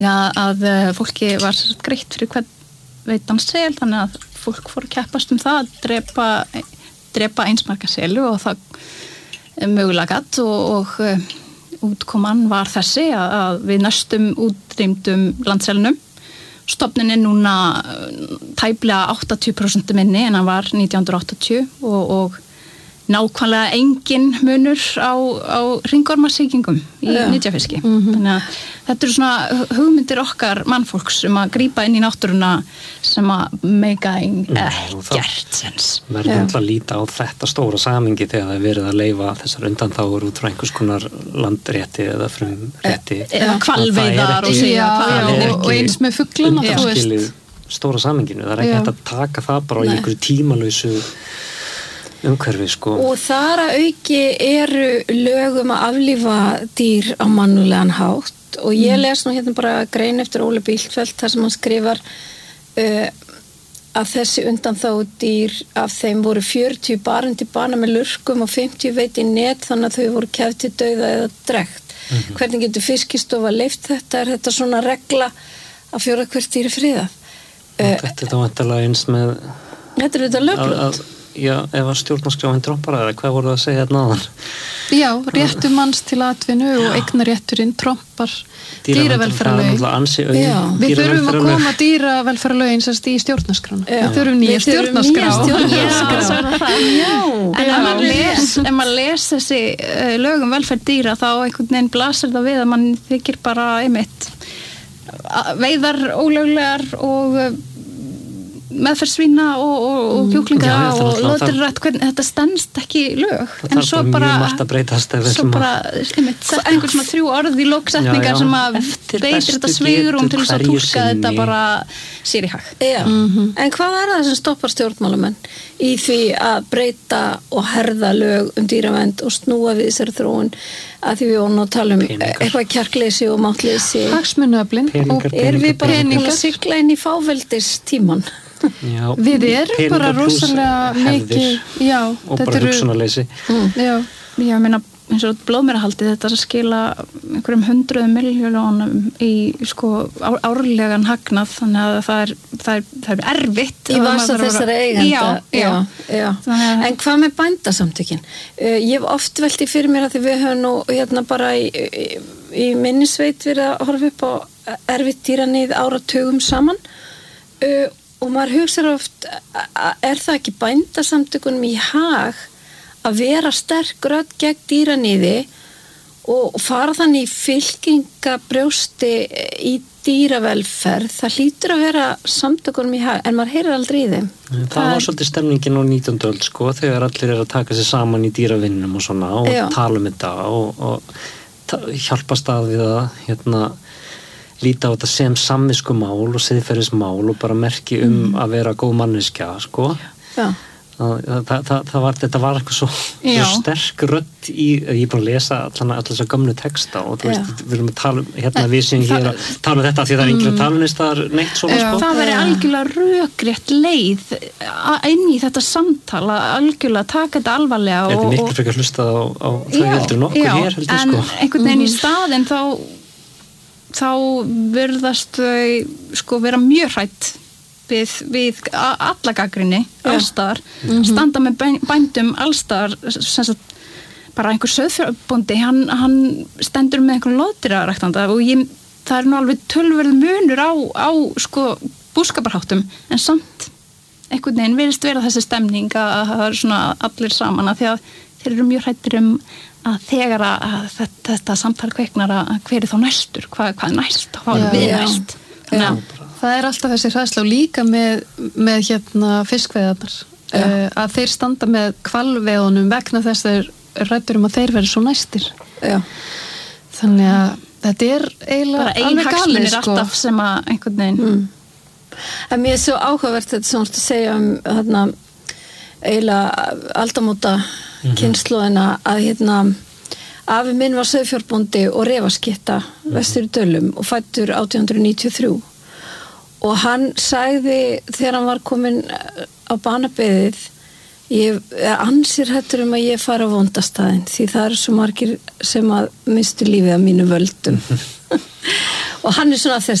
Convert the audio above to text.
að fólki var greitt fyrir hvern veitan sel, þannig að fólk fór að keppast það að drepa eins marga selu og það mögulega gatt og útkoman var þessi að við næstum útrýmdum landselnum. Stofnin núna tæplega 80% minni en hann var 1980 og nákvæmlega engin munur á hringormasýkingum í nytjafiski. Þannig að þetta eru svona hugmyndir okkar mannfólks að grípa inn í náttúruna sem að meika ekkert sens. Verður alltaf að líta á þetta stóra samingi þegar það verið að leyfa þessar undanþágur út frá einhvers konar landrétti eða frumrétti. Eða hvalveiðar og eins með fuglana. Undanskilið stóra saminginu. Það ekki hægt að taka það bara í einhverju tímalausu umhverfi, sko. Og þar að auki eru lögum að aflífa dýr á mannulegan hátt og ég les nú hérna bara grein eftir Óli Bíldfeldt þar sem hann skrifar að þessi undanþágu dýr af þeim voru 40 barin til bana með lurkum og 50 veit í net þannig að þau voru kæft til dauða eða drekt. Hvernig getur Fiskistofa leyft þetta? Er þetta svona regla að fjórða hvert dýr er friðað? Þetta er þá vantarlega eins með Þetta er þetta lögbrot. Já, ef að stjórnarskráin trompar eða hvað voru það að segja hérna áðan? Já, réttur manns til atvinnu og eignarétturinn trompar dýravelferðarlögin. Við þurfum að koma dýravelferðarlögin sérst í stjórnarskrána. Við þurfum nýja stjórnarskrá. En maður les þessi lögum velferð dýra þá einhvern veginn blasir það við að mann þykir bara einmitt veiðar ólöglegar og meðferð svína og kjúklinga og loðdýrarækt, þetta stenst ekki lög. En svo bara svo bara sett einhver svona 3 orð í lóksetningar sem að beitir þetta svigrúm til þess að túlka þetta bara sér í hag. En hvað er það sem stoppar stjórnmálamenn í því að breyta og herða lög dýravernd og snúa við þessari þróun að því við vorum að tala eitthvað kjarkleysi og máttleysi hagsmunaöflin og við bara að sigla inn í fáveldistíman. Já, við erum bara rosalega mikið og bara hugsunarleysi. Já, meina eins og blóðmerahaldið þetta að skila einhverjum 100 milljónum í árlegan hagnað, þannig að það er erfitt í vasa þessari eigenda. Já. En hvað með bændasamtökin? Ég hef oft velt í fyrir mér að því við höfum nú hérna bara í minnisveit verið að horfa upp á erfitt dýranið áratugum saman og maður hugsar oft, er það ekki bændasamtökunum í hag að vera sterk rödd gegn dýraníði og fara þannig í fylkingabrjósti í dýravelferð? Það hlýtur að vera samtökunum í hag, en maður heyrir aldrei í þeim. Það var svolítið stemningin á 19. öld, þegar allir að taka sig saman í dýravinnum og svona og tala þetta og hjálpast að við að líta á þetta sem samviskumál og siðferðismál og bara merki að vera góð manneskja, Þetta var eitthvað svo sterk rödd ég er búin að lesa allar þessar gömlu texta og þú veist, við erum að tala hérna við sem hér að tala þetta því það er enginn að tala neistar neitt svona Það veri algjörlega rökrétt leið inn í þetta samtal að algjörlega taka þetta alvarlega Þetta er miklu frekar hlustað á þau heldur nokkuð hér heldur en einhvern veginn í staðinn þá virðast þau vera mjög hrædd við alla gagnrýni allstaðar, standa með bændum allstaðar, sem sagt bara einhver sauðfjárbóndi, hann stendur með einhverjum loðdýraræktanda og það er nú alveg töluverð munur á búskaparháttum, en samt einhvern veginn virðist vera þessi stemning að það er svona allir saman að því að þeir eru mjög hræddir að þegar að þetta samtal kveiknar að hver er þá næstur, hvað er næst, hvað er við næst Það er alltaf þessi hræðsla og líka með fiskveiðarnar að þeir standa með hvalveiðunum vegna þess þeir ræddur að þeir verði svo næstir. Já. Þannig að þetta er eiginlega alveg galið alltaf sem að einhvern veginn. En mér er svo áhugavert þetta sem þú ert að segja eiginlega aldamóta kynslóðina að afi minn var sauðfjárbóndi og refaskitta vestur í Dölum og fæddur 1893. Og hann sagði þegar hann var kominn á banabeðið ég ansir hættur að ég fara á vondastaðinn því það eru svo margir sem að mistu lífið af mínu völdum og hann er svona